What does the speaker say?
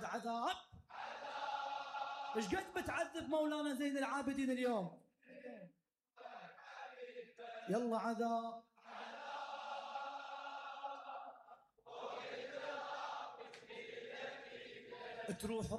عذاب. ايش قد بتعذب مولانا زين العابدين اليوم؟ يلا عذاب تروح